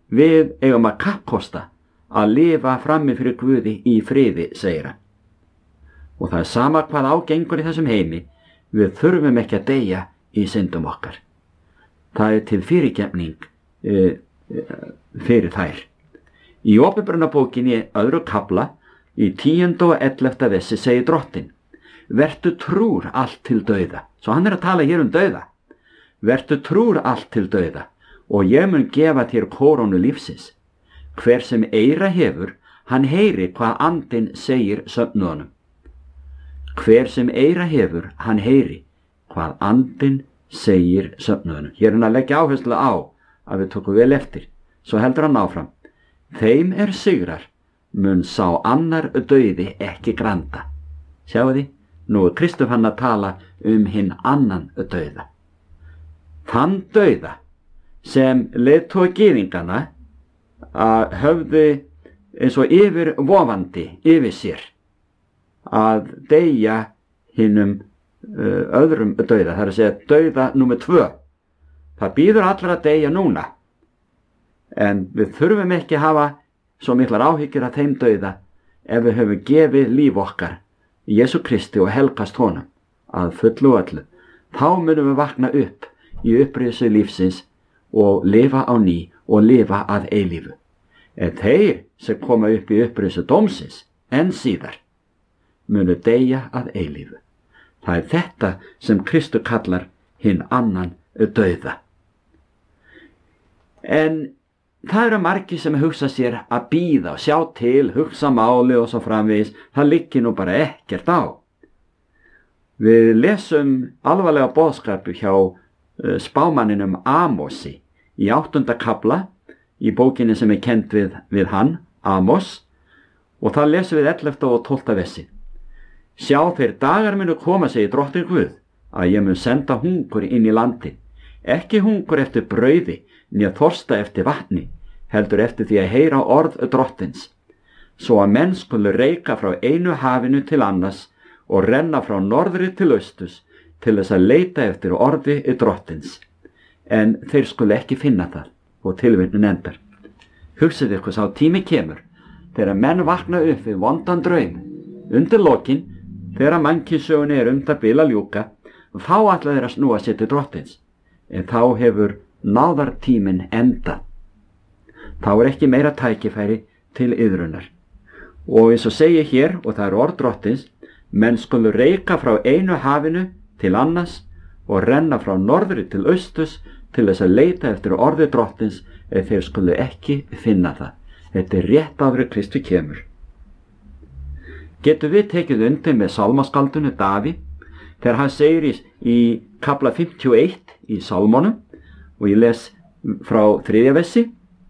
Við eigum að kappkosta að lifa frammi fyrir Guði í friði, segir hann. Og það er sama hvað ágengur í þessum heimi, við þurfum ekki að deyja í syndum okkar. Það er til fyrirgefning fyrir þær. Í Opinberunarbókinni 2. kafla, í 10. og 11. versi segir Drottinn: vertu trúr allt til dauða. Svo hann er að tala hér dauða. Vertu trúr allt til dauða, og ég mun gefa þér kórónu lífsins. Hver sem eyra hefur, hann heyri hvað andinn segir söfnuðunum. Hver sem eyra hefur, hann heyri hvað andinn segir söfnuðunum. Hér er hann að leggja áherslu á að við tökum vel eftir. Svo heldur hann áfram: þeim er sigrar, mun sá annar dauði ekki granda. Sjáu því, nú er Kristur hann að tala hinn annan dauða. Þann dauða sem leiðtogi gyðinganna höfðu eins og yfir vofandi yfir sér að deyja hinum öðrum dauða, það er að segja dauða númer 2. Það bíður allir að deyja núna, en við þurfum ekki að hafa svo miklar áhyggjur af þeim dauða ef við höfum gefið líf okkar Jesú Kristi og helgast honum að fullu og öllu. Þá munum við vakna upp í upprisu lífsins og lifa á ný og lifa að eilífu. En þeir sem koma upp í upprisu dómsins en síðar munu deyja að eilífu. Það er þetta sem Kristur kallar hinn annan dauða. En það eru margir sem hugsa sér að bíða og sjá til, hugsa máli og svo framvegis. Það liggir nú bara ekkert á. Við lesum alvarlega boðskapu hjá spámanninum Amosi í 8. kafla í bókinni sem er kennd við hann, Amos, og það lesum við 11. og 12. versi. Sjá, þeir dagar munu koma, segir Drottinn Guð, að ég mun senda hungur inn í landi, ekki hungur eftir brauði, né þorsta eftir vatni, heldur eftir því að heyra orð Drottins, svo að menn skulu reika frá einu hafinu til annars og renna frá norðri til austus, til þess að leita eftir orði Drottins, en þeir skulu ekki finna það, og tilvitnun endar. Hugsið ykkur, sá tími kemur þegar menn vakna upp við vondan draum undir lokin, þegar mannkynssögunni er það bil að ljúka, þá ætla þeir að snúa sér til Drottins, en þá hefur náðartíminn endað. Þá er ekki meira tækifæri til iðrunar. Og eins og segir hér, og það er orð Drottins: menn skulu reika frá einu hafinu til annars og renna frá norðri til austus til þess að leita eftir orði Drottins, ef þeir skulu ekki finna það. Þetta er rétt áður en Kristur kemur. Getum við tekið undir með sálmaskaldinu Davíð þegar hann segir í kafla 51 í Sálmonum, og ég les frá 3. versi: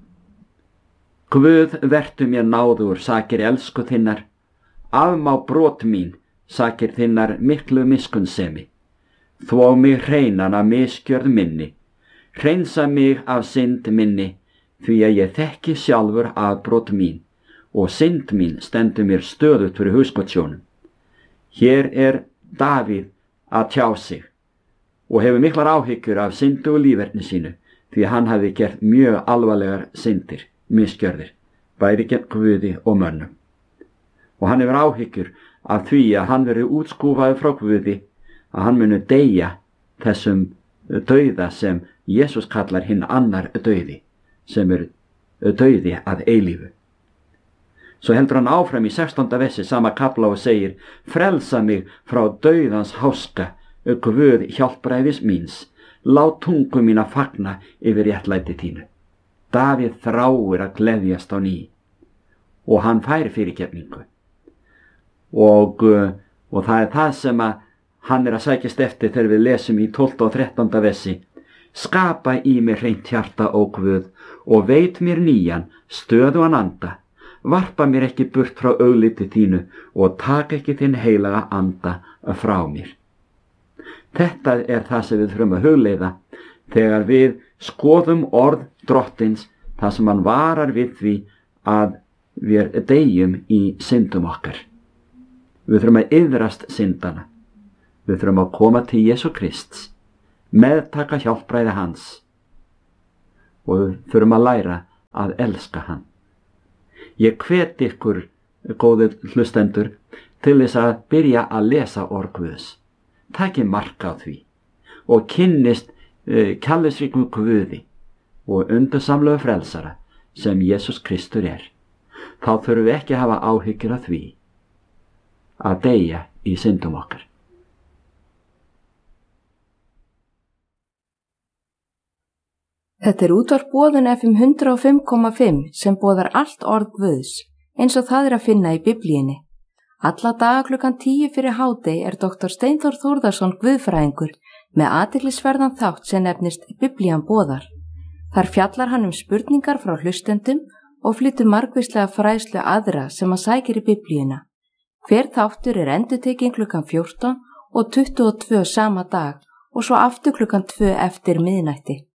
Guð, vertu mér náður sakir elsku þinnar, afmá brot mín sakir þinnar miklu miskunnsemi. Þvó mig hreinan af misgjörð minni, hreinsa mig af synd minni, því að ég þekki sjálfur afbrot mín, og synd mín stendur mér stöðugt fyrir hugskotssjónum. Hér er Davíð að tjá sig og hefur miklar áhyggjur af syndu og líferni sínu, því að hann hafi gert mjög alvarlegar syndir, misgjörðir, bæði gegn Guði og mönnum. Og hann hefur áhyggjur af því að hann verið útskúfaður frá Guði, að hann muni deyja þessum dauða sem Jesús kallar hinn annar dauði, sem er dauði að eilífu. Svo heldur hann áfram í 16. versi sama kafla og segir: frelsa mig frá dauðans háska, Guð hjálpræðis míns, lát tungu mína fagna yfir réttlæti þínu. Davíð þráir að gleðjast á ný og hann fær fyrirgefningu. Og það er það sem hann er að sækjast eftir þegar við lesum í 12. og 13. versi: skapa í mér hreint hjarta, ó Guð, og veit mér nýjan, stöðugan anda. Varpa mér ekki burt frá augliti þínu og taka ekki þinn heilaga anda frá mér. Þetta er það sem við þurfum að hugleiða þegar við skoðum orð Drottins, það sem hann varar við því að við deyjum í syndum okkar. Við þurfum að iðrast syndana. Við þurfum að koma til Jesú Krists, meðtaka hjálpræði hans, og við þurfum að læra að elska hann. Ég hvet ykkur, góðir hlustendur, til þess að byrja að lesa orð Guðs. Takið mark á því og kynnist kærleiksríkum Guði og undursamlegu frelsara sem Jesús Kristur er. Þá þurfum við ekki að hafa áhyggjur af því að deyja í syndum okkar. Þetta er útvarp Boðun FM 105,5 sem boðar allt orð Guðs, eins og það er að finna í Biblíunni. Alla daga klukkan 10 fyrir hádegi er Dr. Steinþór Þórðarson guðfræðingur með athyglisverðan þátt sem nefnist Biblían boðar. Þar fjallar hann spurningar frá hlustendum og flytur margvíslega fræðslu aðra sem að sækir í Biblíuna. Hver þáttur er endurtekinn klukkan 14 og 22 sama dag og svo aftur klukkan 2 eftir miðnætti.